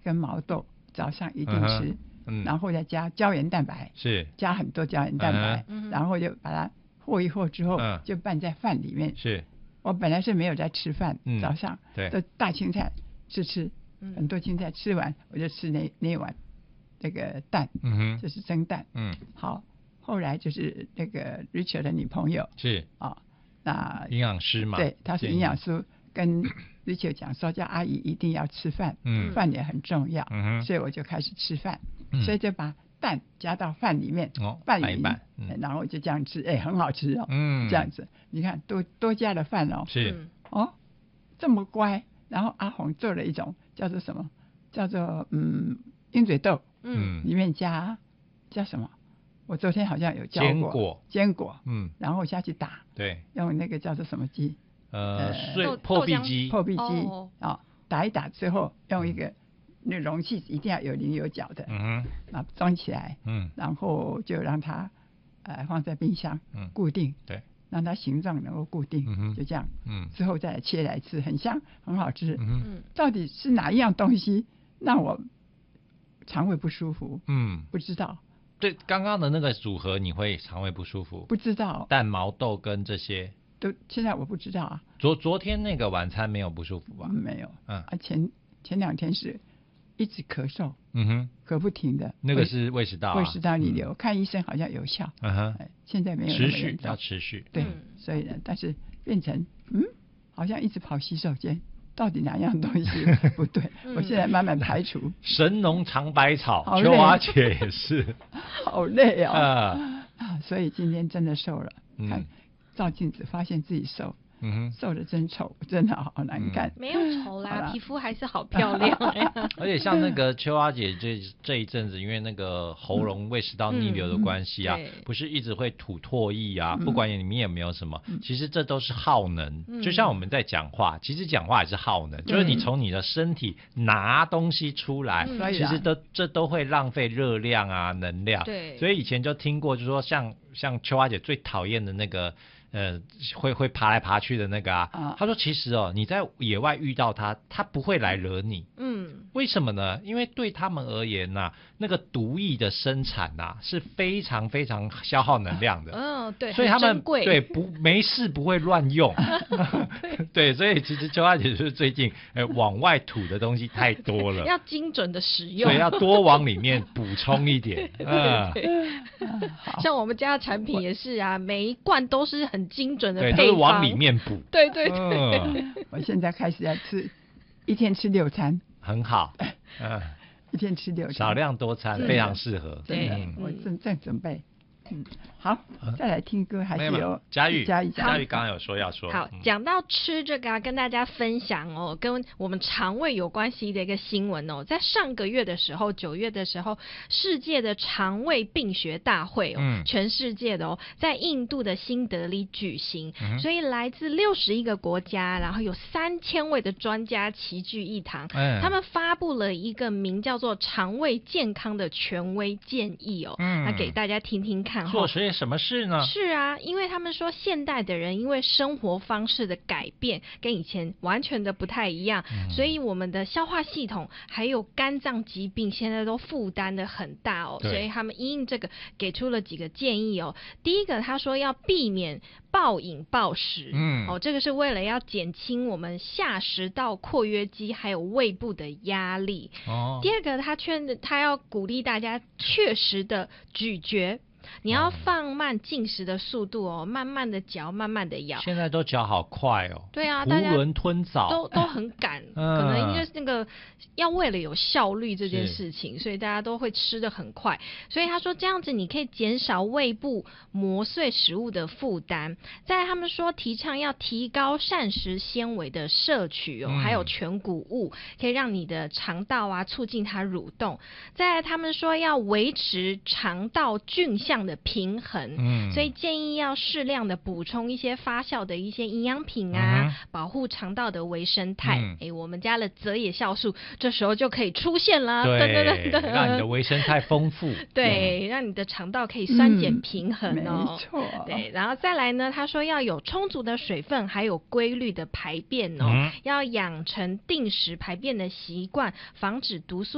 跟毛豆，早上一定吃，然后再加胶原蛋白， 是加很多胶原蛋白，然后就把它和一和之后，就拌在饭里面。 是， 我本来是没有在吃饭，早上都大青菜吃，很多青菜吃完，我就吃那碗这个蛋，就是蒸蛋。好，后来就是那个 Richard 的女朋友是那营养师嘛， 对，她是营养师，跟 Richard 讲说叫阿姨一定要吃饭，饭也很重要，所以我就开始吃饭，所以就把蛋加到饭里面，拌一拌，然后就这样吃，很好吃哦，这样子，你看多加了饭哦， 是这么乖。然后阿红做了一种叫做什么，叫做鹰嘴豆，里面加什么？我昨天好像有教过坚果，然后下去打， 对， 用那个叫做什么鸡？ 破壁鸡， 打一打之后，用一个那容器一定要有棱有角的，装起来，然后就让它放在冰箱，固定， 对， 让它形状能够固定，就这样，之后再切来吃，很香，很好吃。到底是哪一样东西让我肠胃不舒服？不知道。 对，刚刚的那个组合你会肠胃不舒服？ 不知道。 蛋毛豆跟这些都现在我不知道啊。 昨天那个晚餐没有不舒服吧？ 没有。前2天是一直咳嗽，咳不停的。 那个是胃食道胃食道逆流，看医生好像有效。现在没有持续要持续。 对，所以呢，但是变成好像一直跑洗手间。到底哪样东西不对？我现在慢慢排除。 神农尝百草，秋华姐也是， 好累哦。所以今天真的瘦了，看照镜子发现自己瘦。瘦的真丑，真的好难看。 没有丑啦，皮肤还是好漂亮。 而且像那个秋花姐这一阵子，因为那个喉咙胃食道逆流的关系啊，不是一直会吐唾液啊，不管里面有没有什么，其实这都是耗能。就像我们在讲话，其实讲话也是耗能，就是你从你的身体拿东西出来，其实这都会浪费热量啊，能量。 对， 所以以前就听过，就是说像秋花姐最讨厌的那个。会爬来爬去的那个他说其实你在野外遇到他不会来惹你。为什么呢？因为对他们而言那个毒液的生产是非常非常消耗能量的。 对， 所以他们对没事不会乱用。对，所以其实秋花姐就是最近往外吐的东西太多了， 要精准的使用， 对，要多往里面补充一点。 像我们家的产品也是每一罐都是很精准的配方， 对，都是往里面补。 对。 我现在开始要一天吃6餐， 很好。 一天吃6餐， 少量多餐，非常适合。 真的，我正准备。好，再来听歌，还是有佳玉刚刚有说要说。 好，讲到吃这个跟大家分享跟我们肠胃有关系的一个新闻在上个月的时候，9月的时候，世界的肠胃病学大会全世界的在印度的新德里举行，所以来自61个国家，然后有3000位的专家齐聚一堂，他们发布了一个名叫做肠胃健康的权威建议那给大家听听看。 做些什么事呢？ 是啊，因为他们说现代的人因为生活方式的改变跟以前完全的不太一样，所以我们的消化系统还有肝脏疾病现在都负担的很大所以他们因应这个给出了几个建议第一个他说要避免暴饮暴食这个是为了要减轻我们下食道括约肌还有胃部的压力第二个他要鼓励大家确实的咀嚼，你要放慢进食的速度慢慢的嚼，慢慢的咬。 现在都嚼好快对啊， 囫囵吞枣都很赶可能就是那个要为了有效率这件事情，所以大家都会吃得很快。所以他说这样子你可以减少胃部磨碎食物的负担。再来他们说提倡要提高膳食纤维的摄取还有全谷物，可以让你的肠道促进它蠕动。再来他们说要维持肠道菌相的平衡，所以建议要适量的补充一些发酵的一些营养品保护肠道的微生态。我们家的泽野酵素这时候就可以出现了， 对，让你的微生态丰富。 对，让你的肠道可以酸碱平衡没错。 对，然后再来呢，他说要有充足的水分，还有规律的排便要养成定时排便的习惯，防止毒素